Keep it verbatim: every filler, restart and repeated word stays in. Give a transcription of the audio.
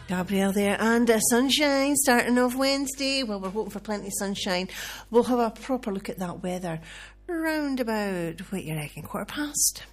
Gabrielle there, and uh, sunshine starting off Wednesday. Well, we're hoping for plenty of sunshine. We'll have a proper look at that weather round about, what you reckon, quarter past?